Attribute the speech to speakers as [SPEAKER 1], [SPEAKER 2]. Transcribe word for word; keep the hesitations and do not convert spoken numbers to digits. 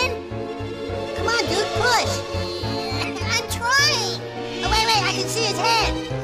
[SPEAKER 1] in? Come on, dude, push. I'm trying. Oh, wait, wait, I can see his head.